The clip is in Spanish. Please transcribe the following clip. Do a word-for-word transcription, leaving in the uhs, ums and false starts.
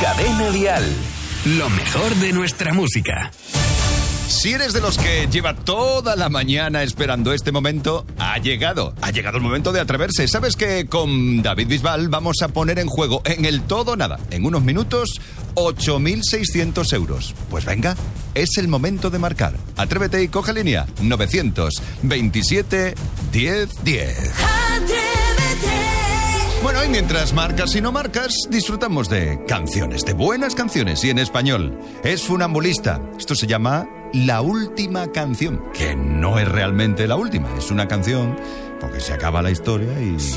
Cadena Dial. Lo mejor de nuestra música. Si eres de los que lleva toda la mañana esperando este momento, ha llegado. Ha llegado el momento de atreverse. ¿Sabes que con David Bisbal vamos a poner en juego en el todo nada, en unos minutos, ocho mil seiscientos euros? Pues venga, es el momento de marcar. Atrévete y coge línea. novecientos veintisiete diez diez. Bueno, y mientras marcas y no marcas, disfrutamos de canciones, de buenas canciones y en español. Es Funambulista. Esto se llama La Última Canción, que no es realmente la última, es una canción porque se acaba la historia y...